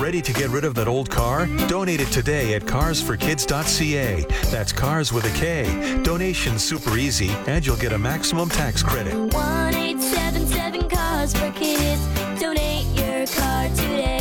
Ready to get rid of that old car? Donate it today at carsforkids.ca. That's cars with a K. Donation's super easy, and you'll get a maximum tax credit. 1-877 Cars for Kids. Donate your car today.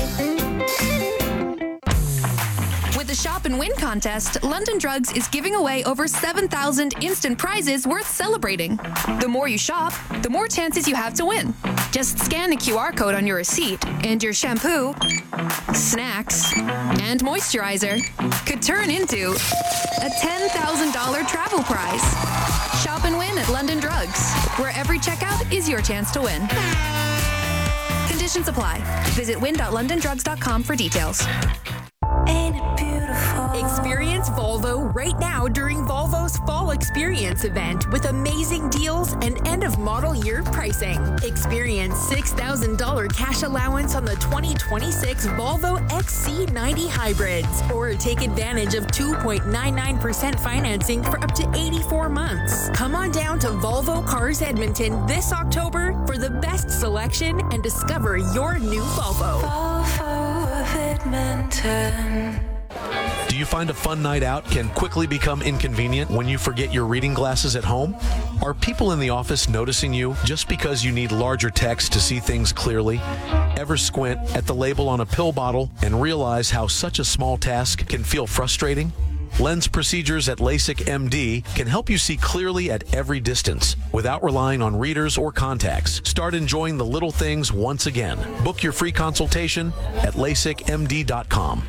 With the Shop and Win contest, London Drugs is giving away over 7,000 instant prizes worth celebrating. The more you shop, the more chances you have to win. Just scan the QR code on your receipt, and your shampoo, snacks, and moisturizer could turn into a $10,000 travel prize. Shop and win at London Drugs, where every checkout is your chance to win. Conditions apply. Visit win.londondrugs.com for details. Ain't it beautiful? Experience Volvo right now during Volvo's Fall Experience event with amazing deals and end-of-model year pricing. Experience $6,000 cash allowance on the 2026 Volvo XC90 hybrids, or take advantage of 2.99% financing for up to 84 months. Come on down to Volvo Cars Edmonton this October for the best selection and discover your new Volvo. Volvo of Edmonton. Do you find a fun night out can quickly become inconvenient when you forget your reading glasses at home? Are people in the office noticing you just because you need larger text to see things clearly? Ever squint at the label on a pill bottle and realize how such a small task can feel frustrating? Lens procedures at LASIK MD can help you see clearly at every distance without relying on readers or contacts. Start enjoying the little things once again. Book your free consultation at LASIKMD.com.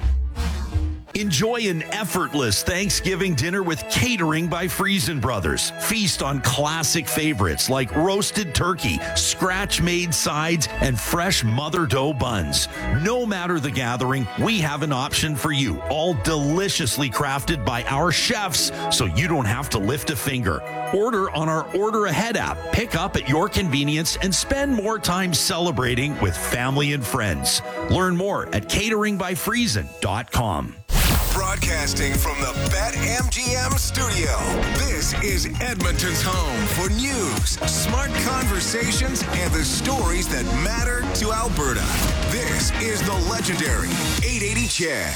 Enjoy an effortless Thanksgiving dinner with Catering by Friesen Brothers. Feast on classic favorites like roasted turkey, scratch-made sides, and fresh mother dough buns. No matter the gathering, we have an option for you, all deliciously crafted by our chefs, so you don't have to lift a finger. Order on our Order Ahead app. Pick up at your convenience and spend more time celebrating with family and friends. Learn more at cateringbyfriesen.com. Broadcasting from the BetMGM studio, this is Edmonton's home for news, smart conversations, and the stories that matter to Alberta. This is the legendary 880 Chad.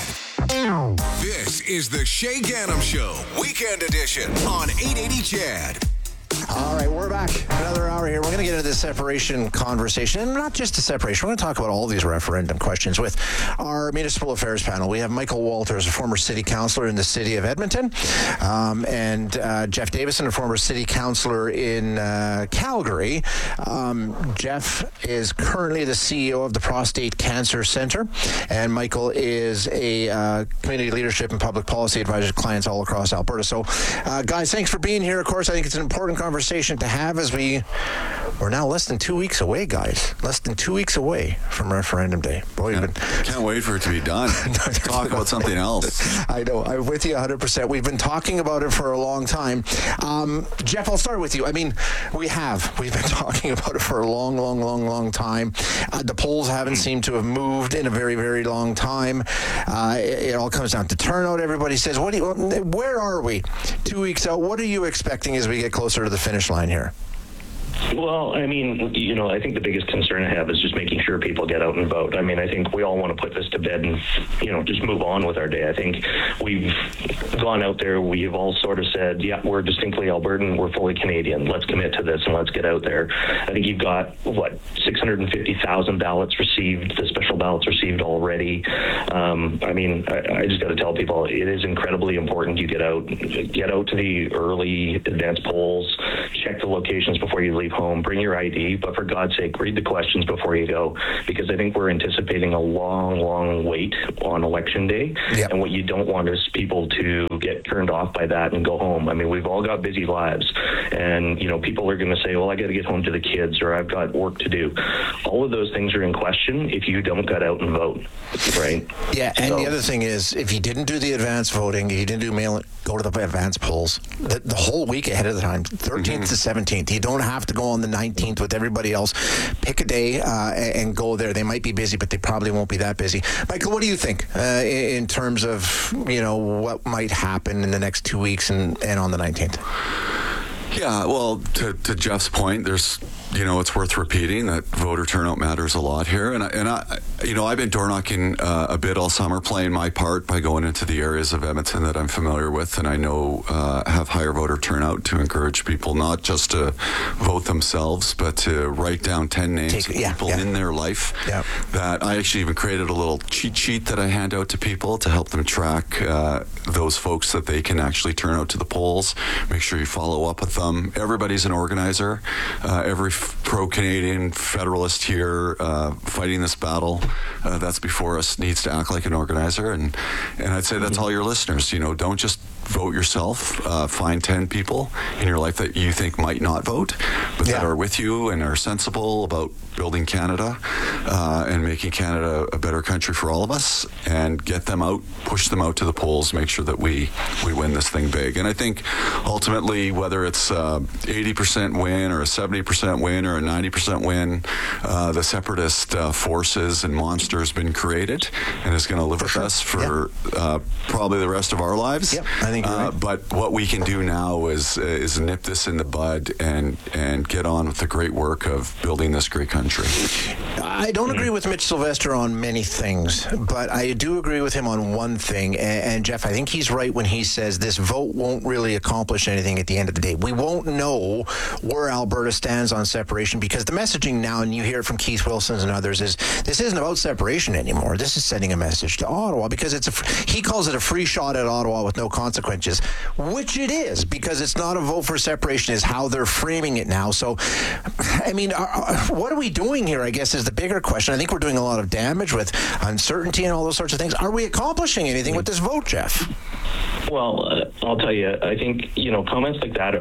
This is the Shay Gannam Show, Weekend Edition on 880 Chad. All right, we're back. Another hour here. We're going to get into the separation conversation. And not just a separation. We're going to talk about all these referendum questions with our municipal affairs panel. We have Michael Walters, a former city councillor in the city of Edmonton, and Jeff Davison, a former city councillor in Calgary. Jeff is currently the CEO of the Prostate Cancer Centre, and Michael is a community leadership and public policy advisor to clients all across Alberta. So, guys, thanks for being here. Of course, I think it's an important conversation to have as we're now less than 2 weeks away, guys. Less than 2 weeks away from referendum day. Boy, can't wait for it to be done. Talk about something else. I know. I'm with you 100%. We've been talking about it for a long time. Jeff, I'll start with you. I mean, we've been talking about it for a long time. The polls haven't seemed to have moved in a very, very long time. It all comes down to turnout. Everybody says, where are we 2 weeks out? What are you expecting as we get closer to the finish line here? Well, I mean, I think the biggest concern I have is just making sure people get out and vote. I mean, I think we all want to put this to bed and, just move on with our day. I think we've gone out there. We've all sort of said, yeah, we're distinctly Albertan. We're fully Canadian. Let's commit to this and let's get out there. I think you've got, 650,000 ballots received, the special ballots received already. I just got to tell people it is incredibly important you get out to the early advanced polls, check the locations before you leave home, bring your ID, but for God's sake, read the questions before you go, because I think we're anticipating a long wait on election day. Yep. And what you don't want is people to get turned off by that and go home. I mean, we've all got busy lives, and people are going to say, well, I got to get home to the kids, or I've got work to do. All of those things are in question if you don't get out and vote, right? Yeah, and the other thing is, if you didn't do the advance voting, if you didn't go to the advance polls the whole week ahead of the time, 13th to 17th, you don't have to go on the 19th with everybody else. Pick a day and go there. They might be busy, but they probably won't be that busy. Michael, what do you think in terms of what might happen in the next 2 weeks and on the 19th? Yeah, well, to Jeff's point, there's, it's worth repeating that voter turnout matters a lot here. And I I've been door knocking a bit all summer, playing my part by going into the areas of Edmonton that I'm familiar with, and I know have higher voter turnout to encourage people not just to vote themselves, but to write down 10 names of people in their life. Yeah. That I actually even created a little cheat sheet that I hand out to people to help them track those folks that they can actually turn out to the polls. Make sure you follow up with them. Everybody's an organizer. Every pro-Canadian federalist here fighting this battle that's before us needs to act like an organizer. And I'd say that's all your listeners. Don't just vote yourself. Find 10 people in your life that you think might not vote, but that are with you and are sensible about building Canada and making Canada a better country for all of us, and get them out, push them out to the polls, make sure that we win this thing big. And I think ultimately, whether it's 80% win or a 70% win or a 90% win, the separatist forces and monster has been created and is going to live with us for probably the rest of our lives. Yep, I think you're right. But what we can do now is nip this in the bud and get on with the great work of building this great country. I don't agree with Mitch Sylvester on many things, but I do agree with him on one thing. And Jeff, I think he's right when he says this vote won't really accomplish anything at the end of the day. We won't know where Alberta stands on separation, because the messaging now, and you hear it from Keith Wilson and others, is this isn't about separation anymore. This is sending a message to Ottawa, because he calls it a free shot at Ottawa with no consequences, which it is, because it's not a vote for separation, is how they're framing it now. So, I mean, what are we doing here, I guess, is the bigger question. I think we're doing a lot of damage with uncertainty and all those sorts of things. Are we accomplishing anything with this vote, Jeff? Well, I'll tell you, I think, comments like that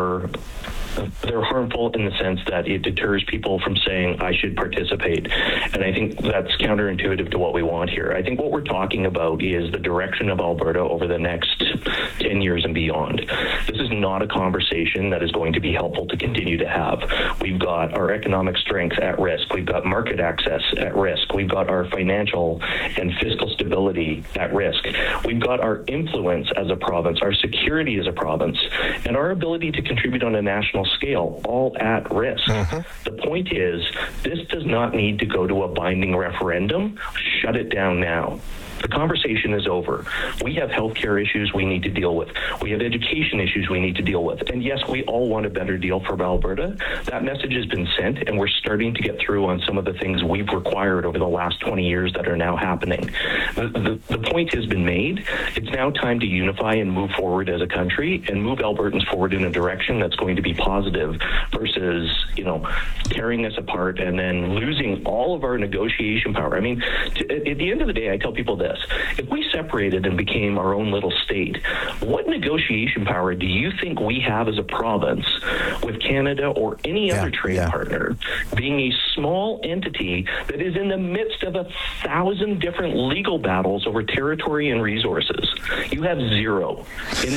they're harmful in the sense that it deters people from saying, I should participate. And I think that's counterintuitive to what we want here. I think what we're talking about is the direction of Alberta over the next 10 years and beyond. This is not a conversation that is going to be helpful to continue to have. We've got our economic strength at risk. We've got market access at risk. We've got our financial and fiscal stability at risk. We've got our influence as a province, our security as a province, and our ability to contribute on a national scale, all at risk. The point is, this does not need to go to a binding referendum. Shut it down now. The conversation is over. We have healthcare issues we need to deal with. We have education issues we need to deal with. And yes, we all want a better deal for Alberta. That message has been sent, and we're starting to get through on some of the things we've required over the last 20 years that are now happening. The point has been made. It's now time to unify and move forward as a country and move Albertans forward in a direction that's going to be positive versus, tearing us apart and then losing all of our negotiation power. I mean, at the end of the day, I tell people this. If we separated and became our own little state, what negotiation power do you think we have as a province with Canada or any other trade partner, being a small entity that is in the midst of 1,000 different legal battles over territory and resources? You have zero.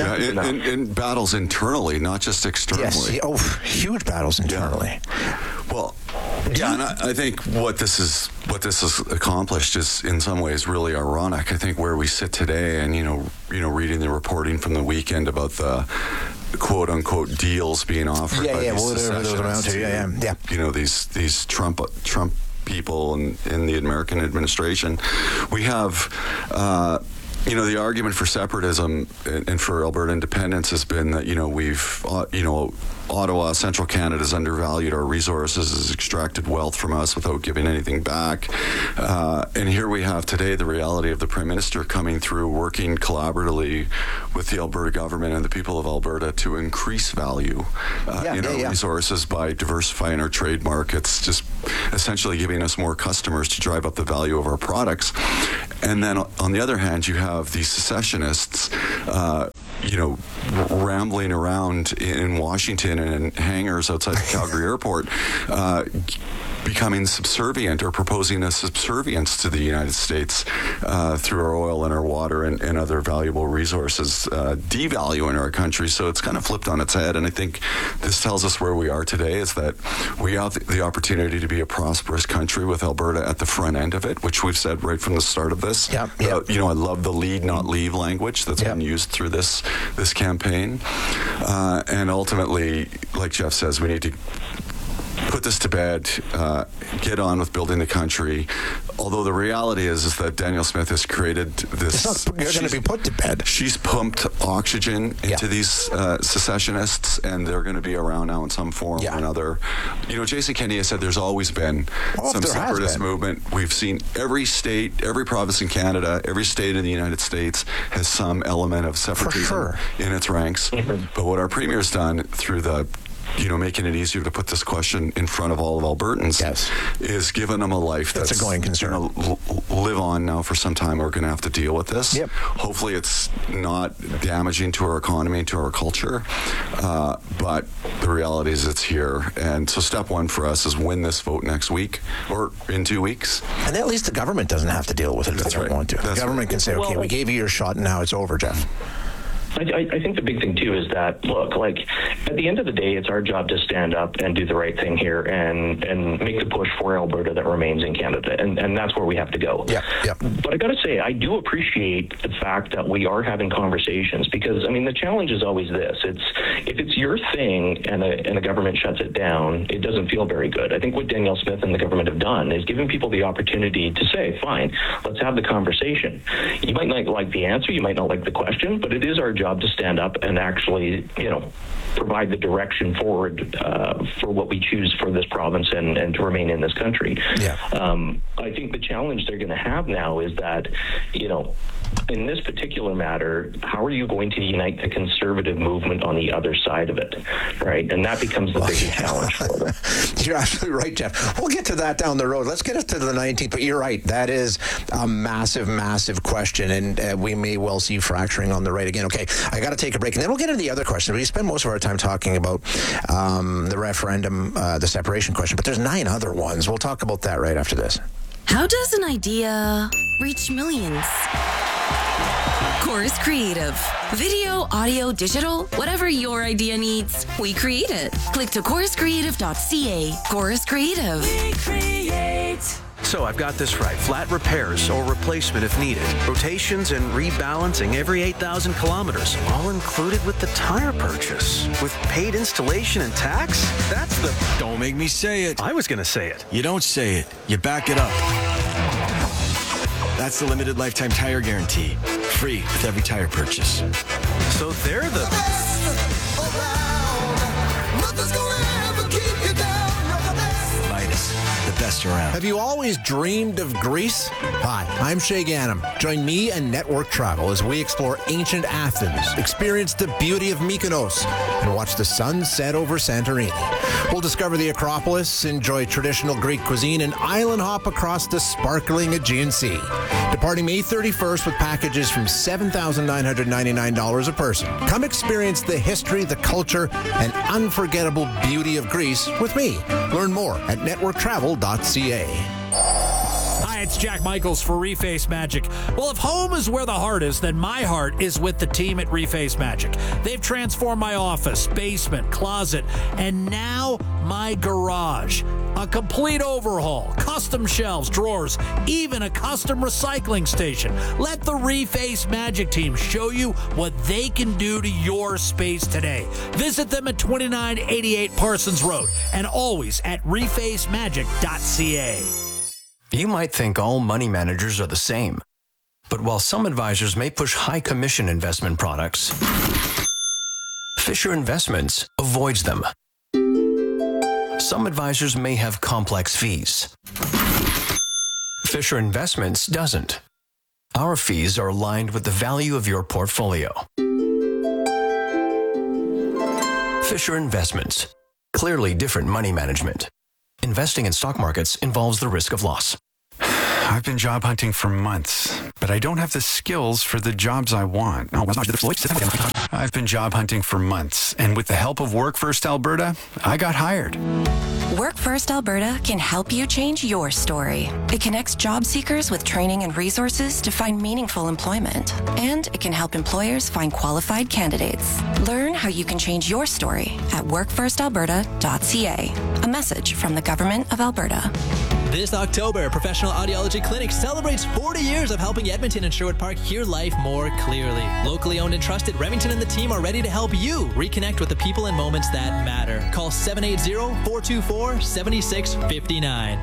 And battles internally, not just externally. Yes. Huge battles internally. Well, and I think what this has accomplished is in some ways really ironic. I think where we sit today, and reading the reporting from the weekend about the quote unquote deals being offered by these secessionists, these Trump people in the American administration, we have. The argument for separatism and for Alberta independence has been that, we've, Ottawa, Central Canada has undervalued our resources, has extracted wealth from us without giving anything back. And here we have today the reality of the Prime Minister coming through, working collaboratively with the Alberta government and the people of Alberta to increase value in our resources by diversifying our trade markets, just essentially giving us more customers to drive up the value of our products. And then on the other hand, you have these secessionists, rambling around in Washington and in hangars outside the Calgary airport, becoming subservient or proposing a subservience to the United States through our oil and our water and other valuable resources, devaluing our country. So it's kind of flipped on its head. And I think this tells us where we are today is that we have the opportunity to be a prosperous country with Alberta at the front end of it, which we've said right from the start of this. Yeah. I love the lead, not leave language that's been used through this campaign. And ultimately, like Jeff says, we need to put this to bed, get on with building the country. Although the reality is that Danielle Smith has created this. It's not going to be put to bed. She's pumped oxygen into these secessionists, and they're going to be around now in some form or another. Jason Kenney has said there's always been some separatist movement. We've seen every state, every province in Canada, every state in the United States has some element of separatism in its ranks. But what our premier's done through the making it easier to put this question in front of all of Albertans is giving them a life that's a going concern. Live on now for some time. We're going to have to deal with this. Hopefully it's not damaging to our economy and to our culture, but the reality is it's here. And so step one for us is win this vote next week or in 2 weeks. And at least the government doesn't have to deal with it if they don't want to. The government can say, okay, we gave you your shot and now it's over, Jeff. I think the big thing, too, is that, look, at the end of the day, it's our job to stand up and do the right thing here and make the push for Alberta that remains in Canada. And that's where we have to go. But I got to say, I do appreciate the fact that we are having conversations because, the challenge is always this. If it's your thing and the government shuts it down, it doesn't feel very good. I think what Danielle Smith and the government have done is giving people the opportunity to say, fine, let's have the conversation. You might not like the answer, you might not like the question, but it is our job to stand up and actually, provide the direction forward for what we choose for this province and to remain in this country. I think the challenge they're going to have now is that, in this particular matter, how are you going to unite the conservative movement on the other side of it, right? And that becomes the biggest challenge for them. You're absolutely right, Jeff. We'll get to that down the road. Let's get us to the 19th, but you're right. That is a massive, massive question, and we may well see fracturing on the right again. Okay, I got to take a break, and then we'll get into the other question. We spend most of our time talking about the referendum, the separation question, but there's 9 other ones. We'll talk about that right after this. How does an idea reach millions? Chorus Creative. Video, audio, digital, whatever your idea needs, we create it. Click to choruscreative.ca. Chorus Creative. We create. So I've got this right. Flat repairs or replacement if needed. Rotations and rebalancing every 8,000 kilometers. All included with the tire purchase. With paid installation and tax? That's the... Don't make me say it. I was going to say it. You don't say it. You back it up. That's the limited lifetime tire guarantee. Free with every tire purchase. So they're the best around. Nothing's gonna ever keep you down. You're the best. Midas, the best around. Have you always dreamed of Greece? Hi, I'm Shay Ganem. Join me and Network Travel as we explore ancient Athens, experience the beauty of Mykonos, and watch the sun set over Santorini. We'll discover the Acropolis, enjoy traditional Greek cuisine, and island hop across the sparkling Aegean Sea. Departing May 31st with packages from $7,999 a person. Come experience the history, the culture, and unforgettable beauty of Greece with me. Learn more at networktravel.ca. Hi, it's Jack Michaels for Reface Magic. Well, if home is where the heart is, then my heart is with the team at Reface Magic. They've transformed my office, basement, closet, and now my garage. A complete overhaul, custom shelves, drawers, even a custom recycling station. Let the Reface Magic team show you what they can do to your space today. Visit them at 2988 Parsons Road and always at refacemagic.ca. You might think all money managers are the same, but while some advisors may push high commission investment products, Fisher Investments avoids them. Some advisors may have complex fees. Fisher Investments doesn't. Our fees are aligned with the value of your portfolio. Fisher Investments. Clearly different money management. Investing in stock markets involves the risk of loss. I've been job hunting for months, but I don't have the skills for the jobs I want. I've been job hunting for months, and with the help of Work First Alberta, I got hired. Work First Alberta can help you change your story. It connects job seekers with training and resources to find meaningful employment. And it can help employers find qualified candidates. Learn how you can change your story at workfirstalberta.ca. A message from the Government of Alberta. This October, Professional Audiology Clinic celebrates 40 years of helping Edmonton and Sherwood Park hear life more clearly. Locally owned and trusted, Remington and the team are ready to help you reconnect with the people and moments that matter. Call 780-424-7659.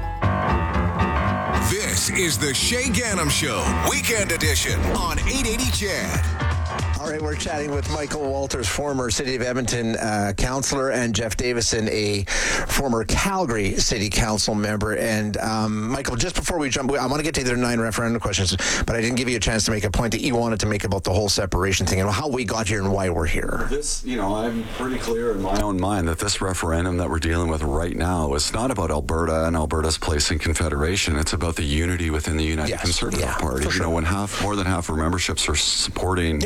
This is the Shay Ganem Show, Weekend Edition on 880 CHED. All right, we're chatting with Michael Walters, former City of Edmonton councillor, and Jeff Davison, a former Calgary City Council member. And Michael, just before we jump, I want to get to the 9 referendum questions, but I didn't give you a chance to make a point that you wanted to make about the whole separation thing and how we got here and why we're here. This, I'm pretty clear in my own mind that this referendum that we're dealing with right now is not about Alberta and Alberta's place in Confederation. It's about the unity within the United Conservative Party. Sure. When more than half of our memberships are supporting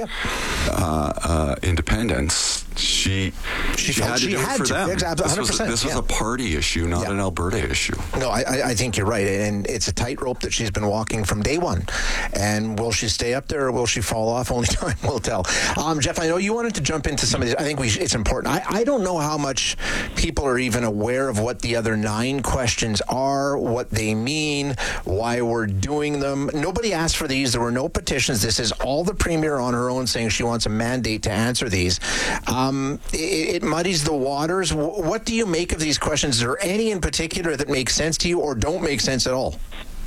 independence, she had to do it for them. This was a party issue, not an Alberta issue. No, I think you're right, and it's a tightrope that she's been walking from day one. And will she stay up there or will she fall off? Only time will tell. Jeff, I know you wanted to jump into some of these. I think it's important. I don't know how much people are even aware of what the other 9 questions are, what they mean, why we're doing them. Nobody asked for these. There were no petitions. This is all the Premier on her own saying she wants a mandate to answer these. It muddies the waters. What do you make of these questions? Is there any in particular that make sense to you or don't make sense at all?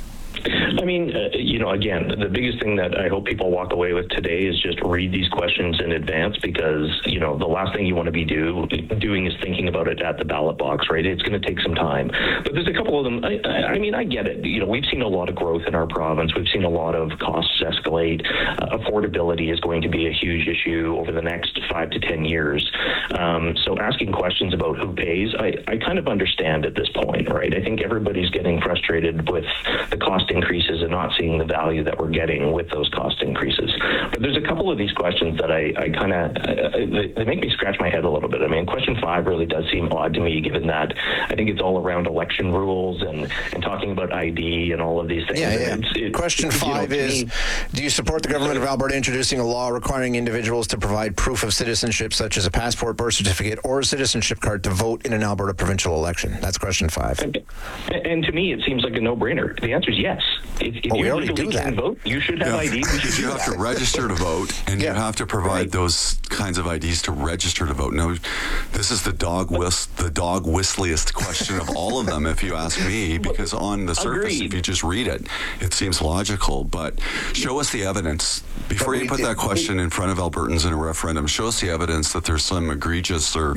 I mean, again, the biggest thing that I hope people walk away with today is just read these questions in advance because, the last thing you want to be doing is thinking about it at the ballot box, right? It's going to take some time. But there's a couple of them. I mean, I get it. We've seen a lot of growth in our province. We've seen a lot of costs escalate. Affordability is going to be a huge issue over the next 5 to 10 years. So asking questions about who pays, I kind of understand at this point, right? I think everybody's getting frustrated with the cost increases and not seeing the value that we're getting with those cost increases. But there's a couple of these questions that I kind of, they make me scratch my head a little bit. I mean, question 5 really does seem odd to me, given that I think it's all around election rules and talking about ID and all of these things. Question 5 is, do you support the Government of Alberta introducing a law requiring individuals to provide proof of citizenship, such as a passport, birth certificate, or a citizenship card to vote in an Alberta provincial election? That's question 5. And to me, it seems like a no-brainer. The answer is yes. If you legally can vote, you should have ID. You have to register to vote, and you have to provide those kinds of IDs to register to vote. No, this is the dog whistliest question of all of them, if you ask me, because on the surface, if you just read it, it seems logical. But show us the evidence. Before you put that question in front of Albertans in a referendum, show us the evidence that there's some egregious or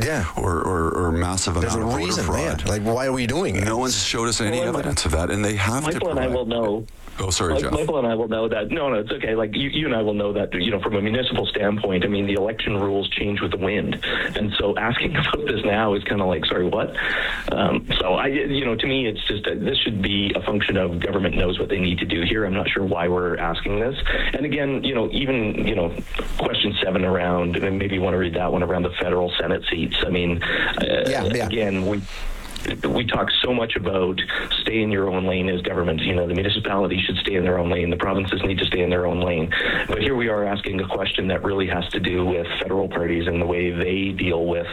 massive amount of voter fraud. Like, why are we doing it? No one's showed us any evidence of that, and they have to. Michael and I will know. Oh, sorry, Jeff. Michael and I will know that. No, it's okay. Like you and I will know that. From a municipal standpoint, I mean, the election rules change with the wind, and so asking about this now is kind of like, sorry, what? So to me, it's just this should be a function of government knows what they need to do here. I'm not sure why we're asking this. And again, even question 7 around, and maybe you want to read that one around the federal Senate seats. I mean, again, we talk so much about stay in your own lane as government. The municipalities should stay in their own lane. The provinces need to stay in their own lane. But here we are asking a question that really has to do with federal parties and the way they deal with,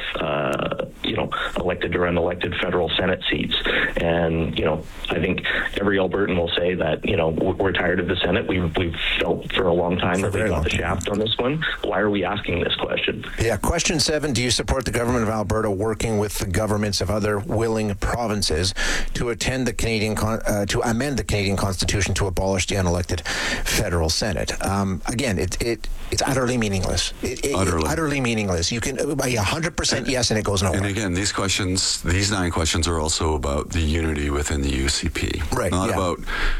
elected or unelected federal Senate seats. And, I think every Albertan will say that, we're tired of the Senate. We've felt for a long time that we got the shaft on this one. Why are we asking this question? Yeah. Question 7, do you support the Government of Alberta working with the governments of other willing provinces to amend the Canadian Constitution to abolish the unelected federal Senate? Again, it's utterly meaningless. Utterly meaningless. You can by 100% yes, and it goes nowhere. And again, these 9 questions are also about the unity within the UCP, not about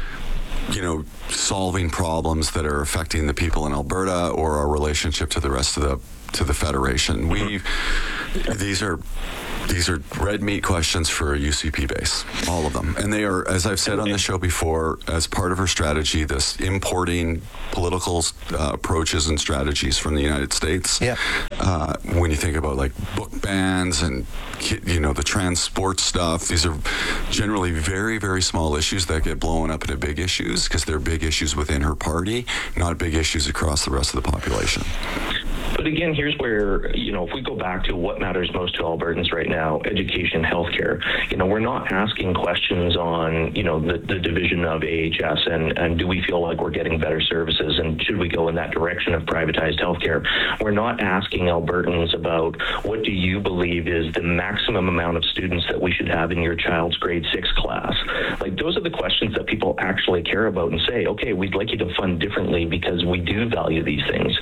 solving problems that are affecting the people in Alberta or our relationship to the rest of the Federation. These are these are red meat questions for a UCP base, all of them. And they are, as I've said on the show before, as part of her strategy, this importing political approaches and strategies from the United States. Yeah. When you think about like book bans and, the trans sports stuff, these are generally very, very small issues that get blown up into big issues because they're big issues within her party, not big issues across the rest of the population. But again, here's where, if we go back to what matters most to Albertans right now, education, healthcare, we're not asking questions on, the division of AHS and do we feel like we're getting better services and should we go in that direction of privatized healthcare? We're not asking Albertans about what do you believe is the maximum amount of students that we should have in your child's grade 6 class. Like, those are the questions that people actually care about and say, okay, we'd like you to fund differently because we do value these things.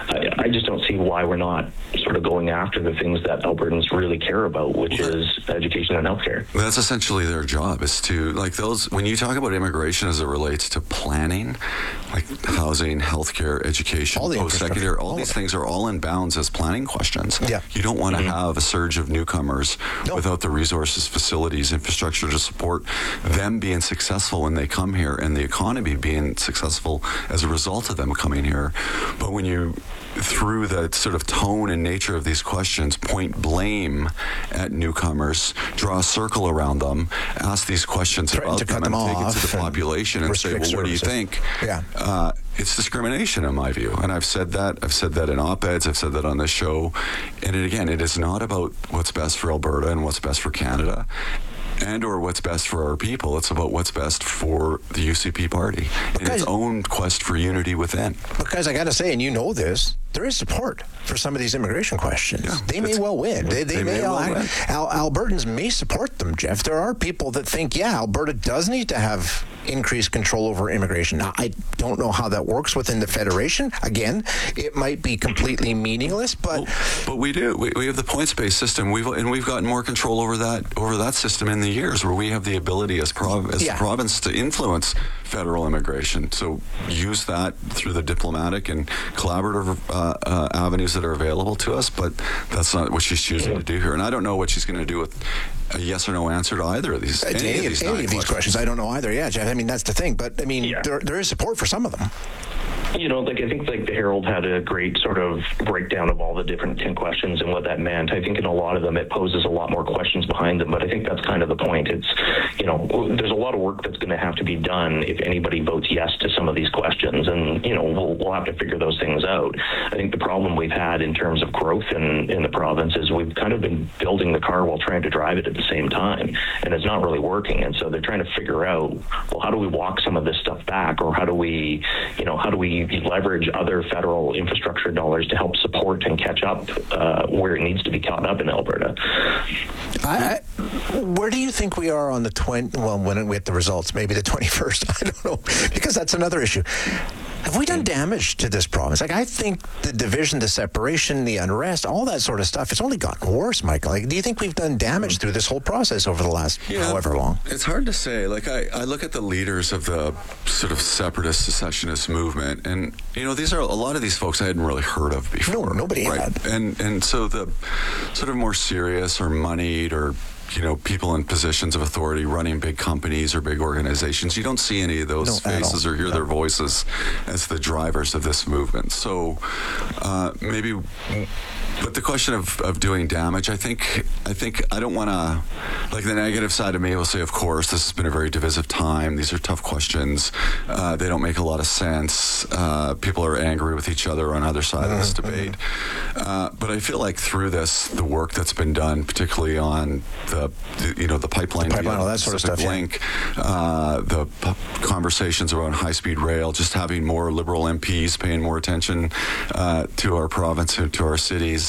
I just don't see why we're not sort of going after the things that Albertans really care about, which is education and healthcare. That's essentially their job, is to, like, those, when you talk about immigration as it relates to planning, like housing, healthcare, education, post-secondary, all these things are all in bounds as planning questions. Yeah. You don't want to have a surge of newcomers without the resources, facilities, infrastructure to support them being successful when they come here and the economy being successful as a result of them coming here. But when you, through the sort of tone and nature of these questions, point blame at newcomers, draw a circle around them, ask these questions about them, and take it to the population and say, well, what do you think? Yeah. It's discrimination in my view. And I've said that in op-eds, I've said that on this show. And again, it is not about what's best for Alberta and what's best for Canada and or what's best for our people. It's about what's best for the UCP party and its own quest for unity within. Because I got to say, and you know this, there is support for some of these immigration questions. Yeah, they may well win. They may well win. Albertans may support them, Jeff. There are people that think, Alberta does need to have increased control over immigration. Now, I don't know how that works within the Federation. Again, it might be completely meaningless, but we do. We have the points-based system. We've gotten more control over that system in the years where we have the ability as the province to influence federal immigration. So use that through the diplomatic and collaborative avenues that are available to us, but that's not what she's choosing to do here. And I don't know what she's going to do with a yes or no answer to either of these. Any of these questions, I don't know either. Yeah, Jeff. I mean, that's the thing. But I mean, there is support for some of them. I think the Herald had a great sort of breakdown of all the different 10 questions and what that meant. I think in a lot of them it poses a lot more questions behind them, but I think that's kind of the point. It's, there's a lot of work that's going to have to be done if anybody votes yes to some of these questions, and, we'll have to figure those things out. I think the problem we've had in terms of growth in the province is we've kind of been building the car while trying to drive it at the same time, and it's not really working. And so they're trying to figure out, well, how do we walk some of this stuff back, or how do we leverage other federal infrastructure dollars to help support and catch up where it needs to be caught up in Alberta. Where do you think we are on the when we get the results? Maybe the 21st? I don't know, because that's another issue. Have we done damage to this province? Like, I think the division, the separation, the unrest, all that sort of stuff, it's only gotten worse, Michael. Like, do you think we've done damage through this whole process over the last however long? It's hard to say. Like, I look at the leaders of the sort of separatist, secessionist movement, and, these are a lot of these folks I hadn't really heard of before. No, nobody had. And so the sort of more serious or moneyed or people in positions of authority running big companies or big organizations, you don't see any of those faces or hear their voices as the drivers of this movement. So maybe, but the question of doing damage, I think I don't want to, like, the negative side of me will say, of course, this has been a very divisive time. These are tough questions. They don't make a lot of sense. People are angry with each other on either side of this debate. But I feel like through this, the work that's been done, particularly on the pipeline, all that sort of stuff, link, the conversations around high-speed rail, just having more Liberal MPs paying more attention to our province and to our cities.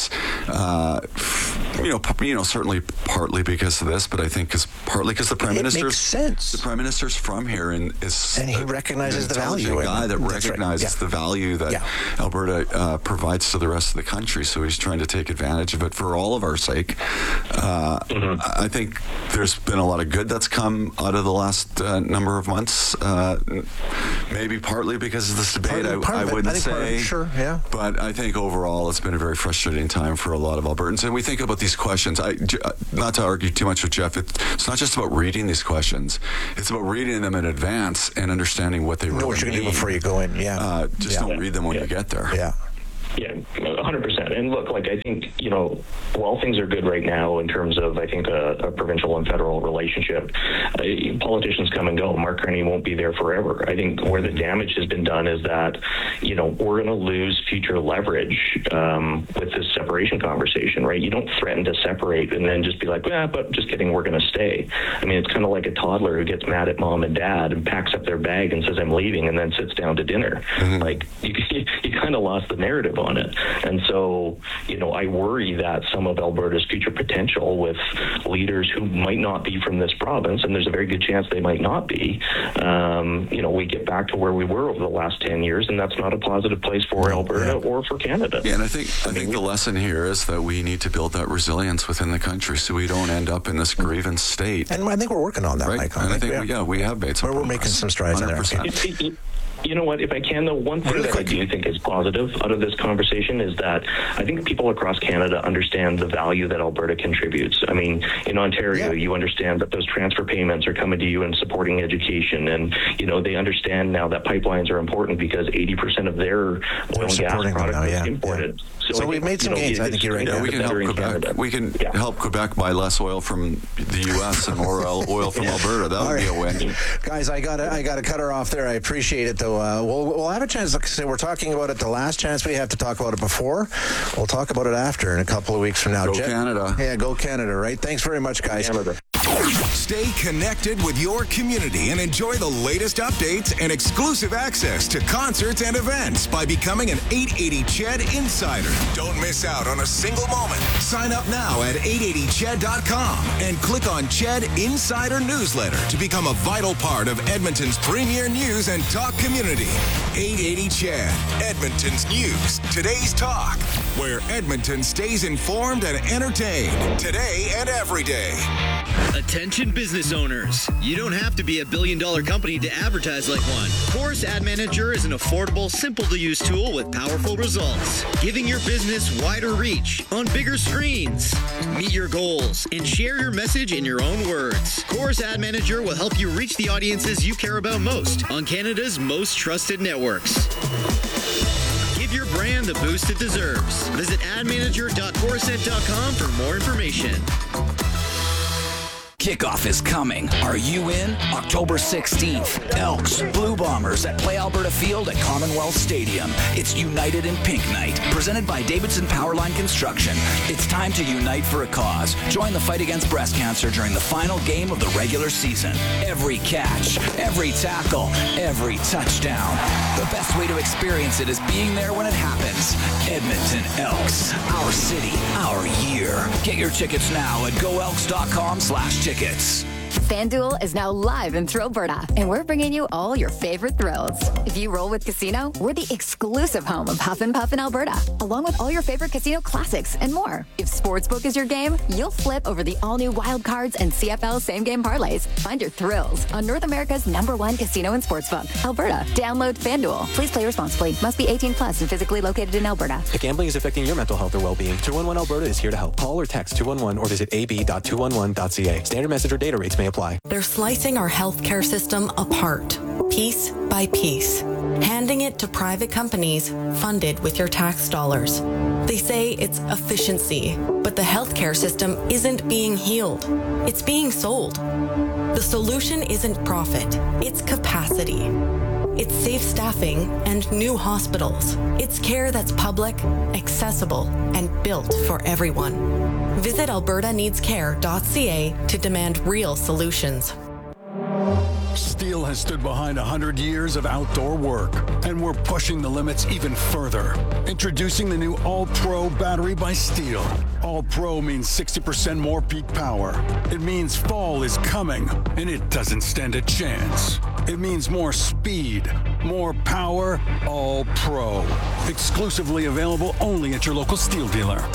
Certainly partly because of this, but I think partly because the Prime Minister's makes sense. The Prime Minister's from here and he recognizes the value. Guy that recognizes the value that Alberta provides to the rest of the country. So he's trying to take advantage of it for all of our sake. I think there's been a lot of good that's come out of the last number of months. Maybe partly because of this debate, I wouldn't say. Sure, yeah. But I think overall it's been a very frustrating time for a lot of Albertans. And we think about these questions. Not to argue too much with Jeff, it's not just about reading these questions. It's about reading them in advance and understanding what they really know what you're going to do before you go in. Yeah. Don't read them when you get there. Yeah. Yeah, 100%. And look, I think, while things are good right now in terms of, I think, a provincial and federal relationship, politicians come and go. Mark Carney won't be there forever. I think where the damage has been done is that, we're going to lose future leverage with this separation conversation, right? You don't threaten to separate and then just be like, but just kidding, we're going to stay. I mean, it's kind of like a toddler who gets mad at mom and dad and packs up their bag and says, I'm leaving, and then sits down to dinner. Like, you kind of lost the narrative on it. And so, I worry that some of Alberta's future potential with leaders who might not be from this province, and there's a very good chance they might not be, we get back to where we were over the last 10 years, and that's not a positive place for Alberta or for Canada. Yeah, and I think the lesson here is that we need to build that resilience within the country so we don't end up in this grievance state. And I think we're working on that, right? Michael. And I think we have made some progress. We're making some strides in there. You know what, if I can, though, one thing that I do think is positive out of this conversation is that I think people across Canada understand the value that Alberta contributes. I mean, in Ontario, you understand that those transfer payments are coming to you and supporting education. And, they understand now that pipelines are important because 80% of their oil and gas product is imported. So we've made some gains. I think you're right. Yeah, we can help Quebec. We can help Quebec buy less oil from the U.S. and more oil from Alberta. That would be a win. Guys, I gotta cut her off there. I appreciate it, though. We'll have a chance. Like I say, we're talking about it the last chance we have to talk about it before. We'll talk about it after in a couple of weeks from now. Go Canada. Yeah, go Canada, right? Thanks very much, guys. Canada. Stay connected with your community and enjoy the latest updates and exclusive access to concerts and events by becoming an 880 CHED Insider. Don't miss out on a single moment. Sign up now at 880ched.com and click on CHED Insider Newsletter to become a vital part of Edmonton's premier news and talk community. 880 CHED, Edmonton's news, today's talk, where Edmonton stays informed and entertained today and every day. Attention business owners. You don't have to be a billion-dollar company to advertise like one. Chorus Ad Manager is an affordable, simple-to-use tool with powerful results, giving your business wider reach on bigger screens. Meet your goals and share your message in your own words. Chorus Ad Manager will help you reach the audiences you care about most on Canada's most trusted networks. Give your brand the boost it deserves. Visit admanager.chorused.com for more information. Kickoff is coming. Are you in? October 16th. Elks, Blue Bombers at Play Alberta Field at Commonwealth Stadium. It's United in Pink Night, presented by Davidson Powerline Construction. It's time to unite for a cause. Join the fight against breast cancer during the final game of the regular season. Every catch, every tackle, every touchdown. The best way to experience it is being there when it happens. Edmonton Elks. Our city, our year. Get your tickets now at goelks.com/tickets. FanDuel is now live in Thrillberta, and we're bringing you all your favorite thrills. If you roll with Casino, we're the exclusive home of Huff and Puff in Alberta, along with all your favorite casino classics and more. If Sportsbook is your game, you'll flip over the all-new Wild Cards and CFL same-game parlays. Find your thrills on North America's #1 casino and sportsbook, Alberta. Download FanDuel. Please play responsibly. Must be 18 plus and physically located in Alberta. If gambling is affecting your mental health or well-being, 211 Alberta is here to help. Call or text 211 or visit ab.211.ca. Standard message or data rates may apply. They're slicing our healthcare system apart, piece by piece, handing it to private companies funded with your tax dollars. They say it's efficiency, but the healthcare system isn't being healed. It's being sold. The solution isn't profit, it's capacity. It's safe staffing and new hospitals. It's care that's public, accessible, and built for everyone. Visit albertaneedscare.ca to demand real solutions. Steel has stood behind 100 years of outdoor work, and we're pushing the limits even further. Introducing the new All-Pro battery by Steel. All-Pro means 60% more peak power. It means fall is coming, and it doesn't stand a chance. It means more speed, more power, All-Pro. Exclusively available only at your local Steel dealer.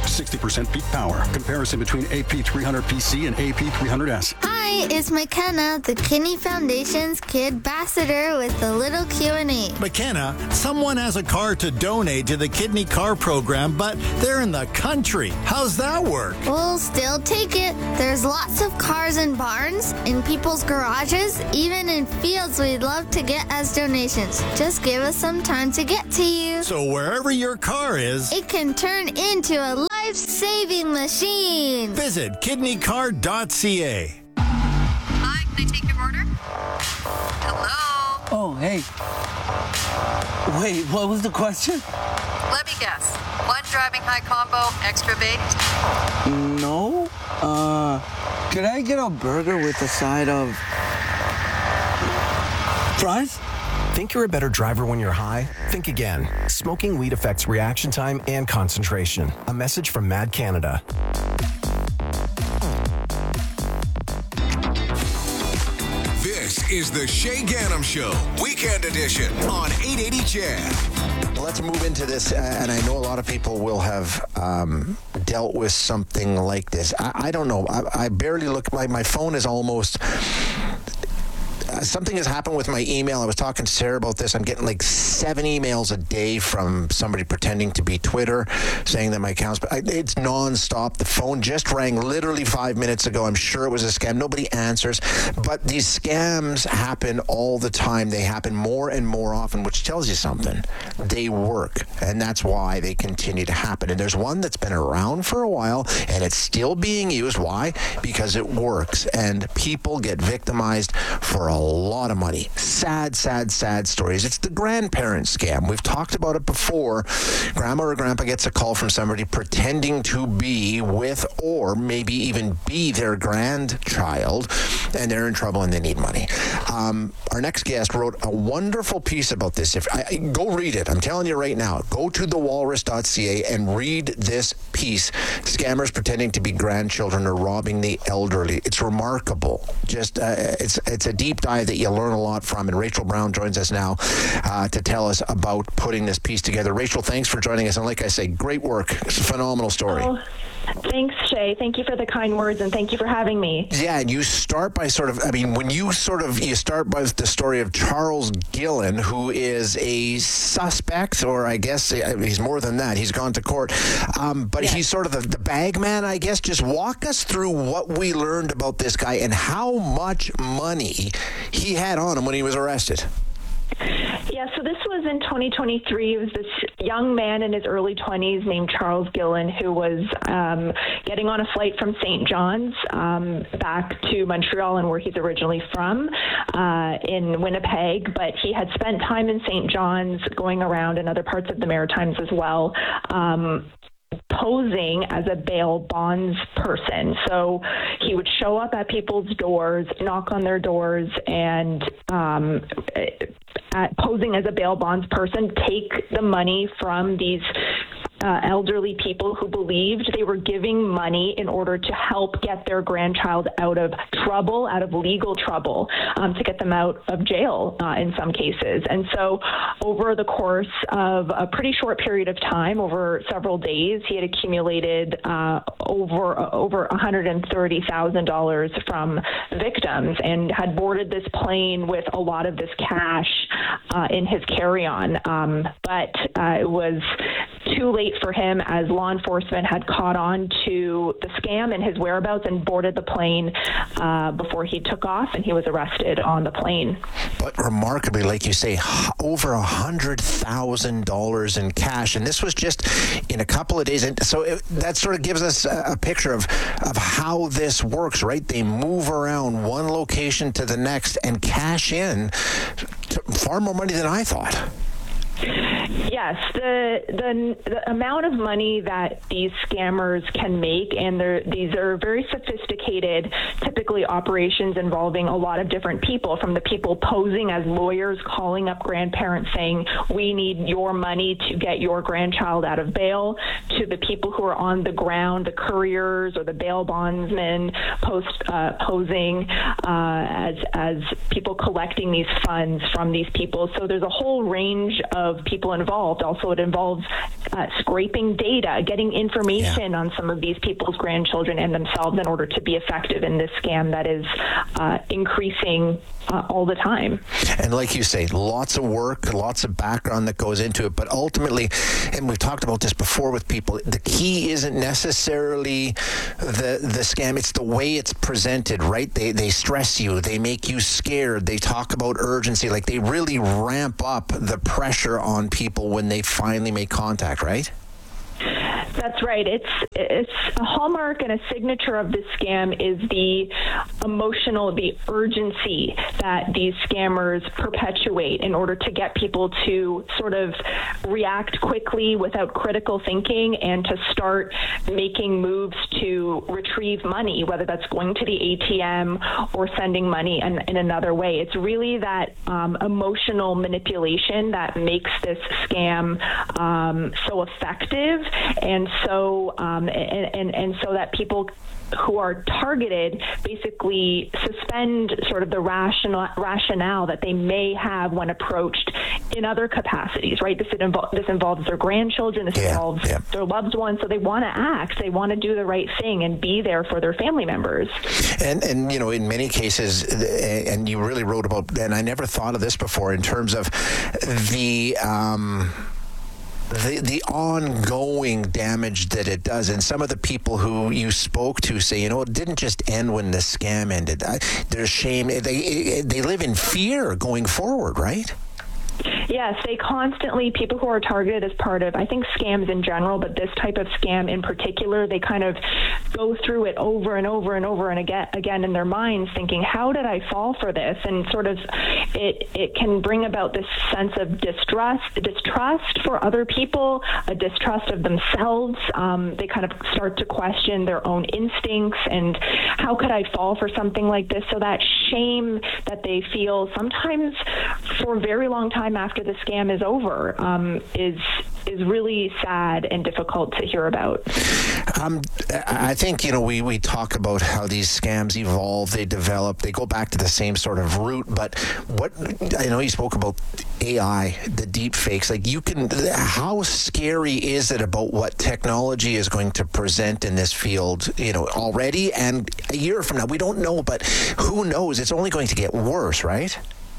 60% peak power. Comparison between AP300PC and AP300S. Hi, it's McKenna, the Kidney Foundation's Kid Ambassador with a little Q&A. McKenna, someone has a car to donate to the Kidney Car Program, but they're in the country. How's that work? We'll still take it. There's lots of cars in barns, in people's garages, even in fields we'd love to get as donations. Just give us some time to get to you. So wherever your car is, it can turn into a life-saving machine. Visit kidneycar.ca. Hi, can I take your order? Hello? Oh, hey. Wait, what was the question? Let me guess. One driving high combo, extra baked? No. Could I get a burger with a side of fries? Think you're a better driver when you're high? Think again. Smoking weed affects reaction time and concentration. A message from Mad Canada. This is the Shay Gannam Show, Weekend Edition on 880 CHED. Let's move into this, and I know a lot of people will have dealt with something like this. I don't know. I barely look. My phone is almost... Something has happened with my email. I was talking to Sarah about this. I'm getting like 7 emails a day from somebody pretending to be Twitter, saying that my account's... It's nonstop. The phone just rang literally 5 minutes ago. I'm sure it was a scam. Nobody answers. But these scams happen all the time. They happen more and more often, which tells you something. They work, and that's why they continue to happen. And there's one that's been around for a while, and it's still being used. Why? Because it works, and people get victimized for a lot of money. Sad, sad, sad stories. It's the grandparent scam. We've talked about it before. Grandma or grandpa gets a call from somebody pretending to be with or maybe even be their grandchild, and they're in trouble and they need money. Our next guest wrote a wonderful piece about this. Go read it. I'm telling you right now. Go to thewalrus.ca and read this piece. Scammers pretending to be grandchildren or robbing the elderly. It's remarkable. Just it's a deep dive that you learn a lot from, and Rachel Brown joins us now to tell us about putting this piece together. Rachel, thanks for joining us, and like I say, great work. It's a phenomenal story. Oh, thanks, Shay. Thank you for the kind words, and thank you for having me. Yeah, and you start by you start by the story of Charles Gillen, who is a suspect, or I guess he's more than that. He's gone to court, but he's sort of the bag man, I guess. Just walk us through what we learned about this guy and how much money he had on him when he was arrested. Yeah, so this was in 2023. It was this young man in his early 20s named Charles Gillen who was getting on a flight from St. John's back to Montreal, and where he's originally from, in Winnipeg. But he had spent time in St. John's, going around in other parts of the Maritimes as well, posing as a bail bonds person. So he would show up at people's doors, knock on their doors, and posing as a bail bonds person, take the money from these elderly people who believed they were giving money in order to help get their grandchild out of trouble, out of legal trouble, to get them out of jail in some cases. And so over the course of a pretty short period of time, over several days, he had accumulated over $130,000 from victims, and had boarded this plane with a lot of this cash in his carry-on. But it was too late for him, as law enforcement had caught on to the scam and his whereabouts and boarded the plane before he took off, and he was arrested on the plane. But remarkably, like you say, over $100,000 in cash, and this was just in a couple of days. And so that sort of gives us a picture of how this works, right? They move around one location to the next and cash in far more money than I thought. Yes, the amount of money that these scammers can make, and these are very sophisticated, typically operations involving a lot of different people, from the people posing as lawyers, calling up grandparents saying, we need your money to get your grandchild out of bail, to the people who are on the ground, the couriers or the bail bondsmen posing as people collecting these funds from these people. So there's a whole range of people people involved. Also, it involves scraping data, getting information on some of these people's grandchildren and themselves in order to be effective in this scam that is increasing all the time. And like you say, lots of work, lots of background that goes into it. But ultimately, and we've talked about this before with people, the key isn't necessarily the scam. It's the way it's presented, right? They stress you. They make you scared. They talk about urgency. Like, they really ramp up the pressure on people when they finally make contact, right? That's right. It's a hallmark and a signature of this scam is the urgency that these scammers perpetuate in order to get people to sort of react quickly without critical thinking and to start making moves to retrieve money, whether that's going to the ATM or sending money in another way. It's really that emotional manipulation that makes this scam so effective, and so so that people who are targeted basically suspend sort of the rationale that they may have when approached in other capacities, right? This involves their grandchildren, this involves their loved ones, so they want to act, they want to do the right thing and be there for their family members. And you know, in many cases, and you really wrote about, and I never thought of this before, in terms of the ongoing damage that it does. And some of the people who you spoke to say, you know, it didn't just end when the scam ended. There's shame. They live in fear going forward, right? Yes, they constantly, people who are targeted as part of, I think, scams in general, but this type of scam in particular, they kind of go through it over and over and over and again in their minds, thinking, how did I fall for this? And sort of it can bring about this sense of distrust for other people, a distrust of themselves. They kind of start to question their own instincts and how could I fall for something like this? So that shame that they feel sometimes for a very long time after the scam is over is really sad and difficult to hear about. I think, you know, we talk about how these scams evolve, they develop, they go back to the same sort of root, but what I know you spoke about AI, the deep fakes, like how scary is it about what technology is going to present in this field, you know, already, and a year from now, we don't know, but who knows, it's only going to get worse, right?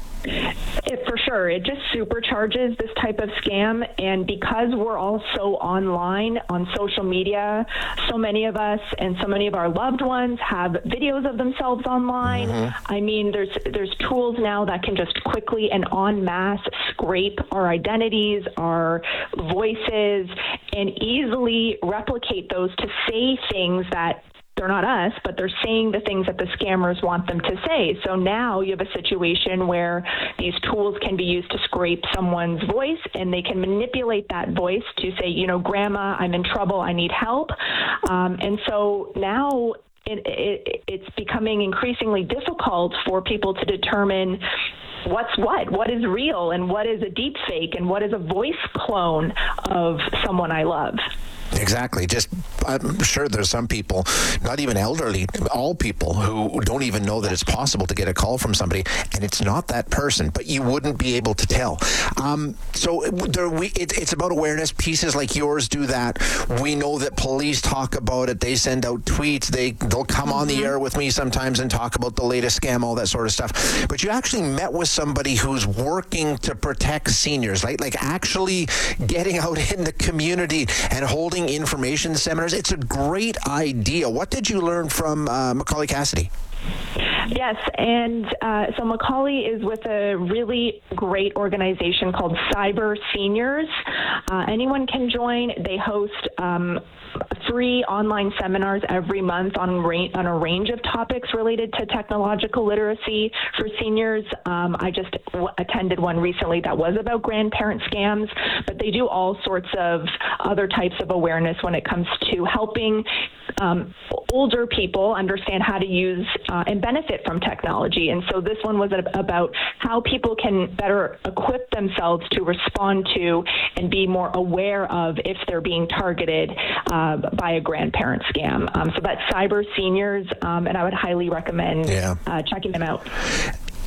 For sure. It just supercharges this type of scam. And because we're all so online on social media, so many of us and so many of our loved ones have videos of themselves online. Mm-hmm. I mean, there's tools now that can just quickly and en masse scrape our identities, our voices, and easily replicate those to say things that they're not us, but they're saying the things that the scammers want them to say. So now you have a situation where these tools can be used to scrape someone's voice, and they can manipulate that voice to say, you know, Grandma, I'm in trouble, I need help. And so now it's becoming increasingly difficult for people to determine what is real and what is a deep fake and what is a voice clone of someone I love. Exactly. I'm sure there's some people, not even elderly, all people who don't even know that it's possible to get a call from somebody and it's not that person, but you wouldn't be able to tell. It's about awareness. Pieces like yours do that. We know that police talk about it. They send out tweets. They'll come on the air with me sometimes and talk about the latest scam, all that sort of stuff. But you actually met with somebody who's working to protect seniors, right? Like actually getting out in the community and holding information seminars. It's a great idea. What did you learn from Macaulay Cassidy? Yes, and so Macaulay is with a really great organization called Cyber Seniors. Anyone can join. They host free online seminars every month on a range of topics related to technological literacy for seniors. I just attended one recently that was about grandparent scams, but they do all sorts of other types of awareness when it comes to helping older people understand how to use and benefit from technology. And so this one was about how people can better equip themselves to respond to and be more aware of if they're being targeted by a grandparent scam. So that's Cyber Seniors, and I would highly recommend checking them out.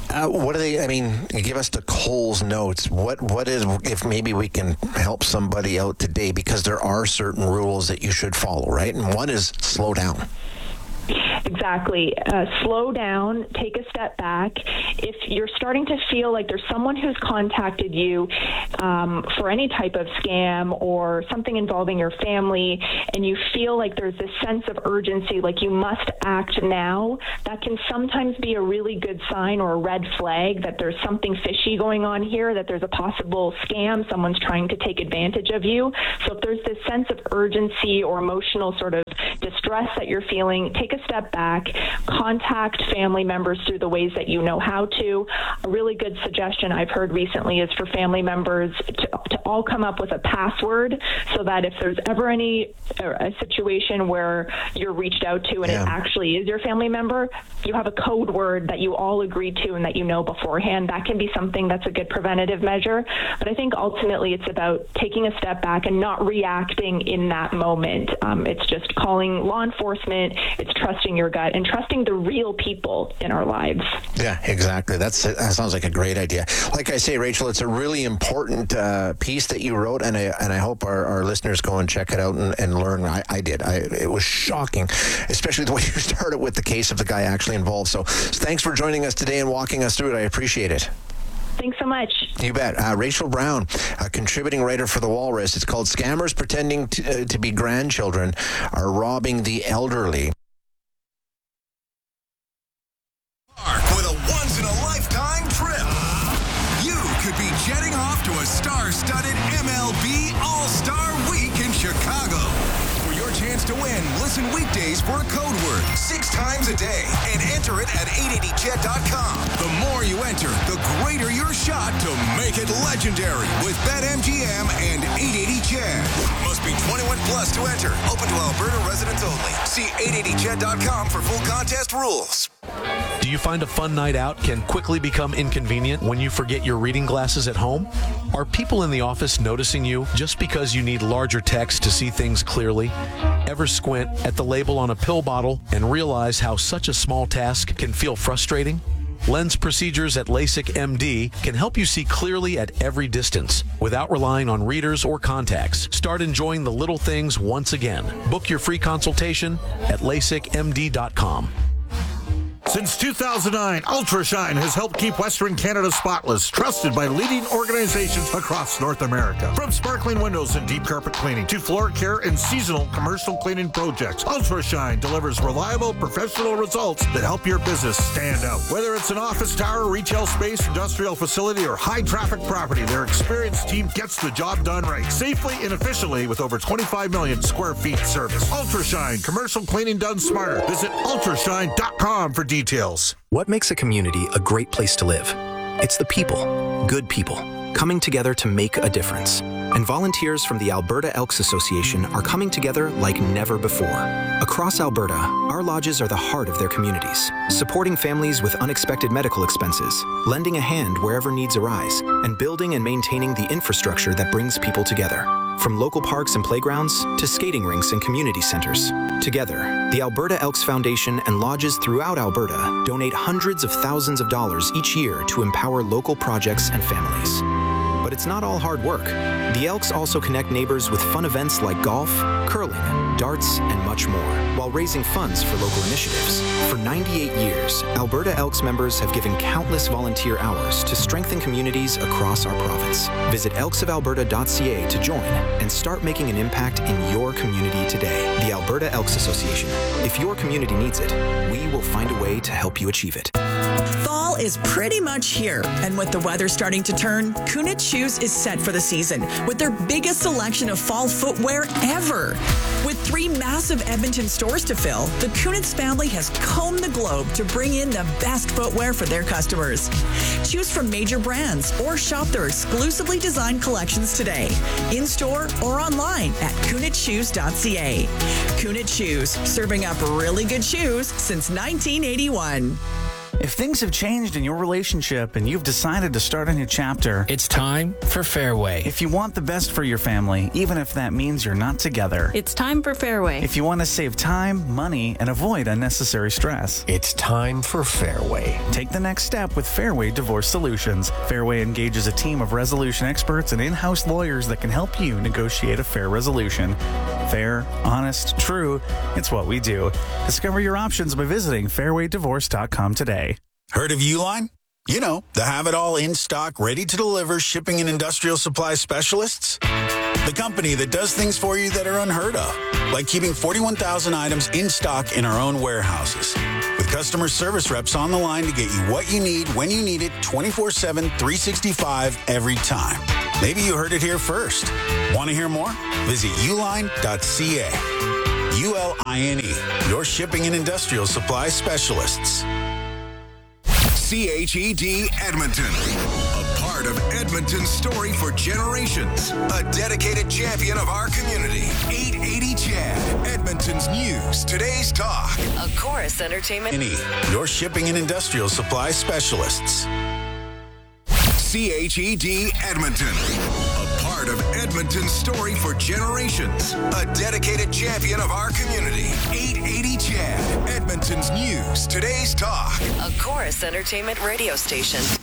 What are they? I mean, give us the Coles notes. What is, if maybe we can help somebody out today, because there are certain rules that you should follow, right? And one is slow down. Exactly. Slow down, take a step back. If you're starting to feel like there's someone who's contacted you for any type of scam or something involving your family, and you feel like there's this sense of urgency, like you must act now, that can sometimes be a really good sign or a red flag that there's something fishy going on here, that there's a possible scam, someone's trying to take advantage of you. So if there's this sense of urgency or emotional sort of distress that you're feeling, take a step back, contact family members through the ways that you know how to. A really good suggestion I've heard recently is for family members to all come up with a password, so that if there's ever a situation where you're reached out to and it actually is your family member, you have a code word that you all agree to and that you know beforehand. That can be something that's a good preventative measure. But I think ultimately it's about taking a step back and not reacting in that moment. It's just calling law enforcement, it's trusting your gut and trusting the real people in our lives. Yeah, exactly. That sounds like a great idea. Like I say, Rachel, it's a really important piece that you wrote, and I hope our listeners go and check it out and learn. I did. It was shocking, especially the way you started with the case of the guy actually involved. So thanks for joining us today and walking us through it. I appreciate it. Thanks so much. You bet. Rachel Brown, a contributing writer for The Walrus. It's called Scammers Pretending to Be Grandchildren Are Robbing the Elderly. With a once-in-a-lifetime trip. You could be jetting off to a star-studded MLB All-Star Week in Chicago. For your chance to win, listen weekdays for a code word 6 times a day and enter it at 880chet.com. The more you enter, the greater your shot to make it legendary with BetMGM and 880chet. Must be 21 plus to enter. Open to Alberta residents only. See 880chet.com for full contest rules. Do you find a fun night out can quickly become inconvenient when you forget your reading glasses at home? Are people in the office noticing you just because you need larger text to see things clearly? Ever squint at the label on a pill bottle and realize how such a small task can feel frustrating? Lens procedures at LASIK MD can help you see clearly at every distance without relying on readers or contacts. Start enjoying the little things once again. Book your free consultation at LASIKMD.com. Since 2009, UltraShine has helped keep Western Canada spotless, trusted by leading organizations across North America. From sparkling windows and deep carpet cleaning to floor care and seasonal commercial cleaning projects, UltraShine delivers reliable, professional results that help your business stand out. Whether it's an office tower, retail space, industrial facility, or high-traffic property, their experienced team gets the job done right, safely and efficiently with over 25 million square feet service. UltraShine, commercial cleaning done smarter. Visit ultrashine.com for details. What makes a community a great place to live? It's the people, good people, coming together to make a difference. And volunteers from the Alberta Elks Association are coming together like never before. Across Alberta, our lodges are the heart of their communities, supporting families with unexpected medical expenses, lending a hand wherever needs arise, and building and maintaining the infrastructure that brings people together. From local parks and playgrounds to skating rinks and community centers. Together, the Alberta Elks Foundation and lodges throughout Alberta donate hundreds of thousands of dollars each year to empower local projects and families. But it's not all hard work. The Elks also connect neighbors with fun events like golf, curling, darts, and much more, while raising funds for local initiatives. For 98 years, Alberta Elks members have given countless volunteer hours to strengthen communities across our province. Visit elksofalberta.ca to join and start making an impact in your community today. The Alberta Elks Association. If your community needs it, we will find a way to help you achieve it. Fall is pretty much here, and with the weather starting to turn, Kunitz Shoes is set for the season with their biggest selection of fall footwear ever. With 3 massive Edmonton stores to fill, the Kunitz family has combed the globe to bring in the best footwear for their customers. Choose from major brands or shop their exclusively designed collections today, in-store or online at kunitzshoes.ca. Kunitz Shoes, serving up really good shoes since 1981. If things have changed in your relationship and you've decided to start a new chapter, it's time for Fairway. If you want the best for your family, even if that means you're not together, it's time for Fairway. If you want to save time, money, and avoid unnecessary stress, it's time for Fairway. Take the next step with Fairway Divorce Solutions. Fairway engages a team of resolution experts and in-house lawyers that can help you negotiate a fair resolution. Fair, honest, true, it's what we do. Discover your options by visiting fairwaydivorce.com today. Heard of Uline? You know, the have-it-all in-stock, ready-to-deliver shipping and industrial supply specialists. The company that does things for you that are unheard of, like keeping 41,000 items in stock in our own warehouses. With customer service reps on the line to get you what you need when you need it 24/7, 365 every time. Maybe you heard it here first. Want to hear more? Visit uline.ca. ULINE, your shipping and industrial supply specialists. CHED Edmonton, a part of Edmonton's story for generations, a dedicated champion of our community. 880 CHED, Edmonton's news, today's talk. A Chorus Entertainment. Your shipping and industrial supply specialists. CHED Edmonton, a part of Edmonton's story for generations, a dedicated champion of our community. 880 CHED, Edmonton's news, today's talk. A Chorus Entertainment radio station.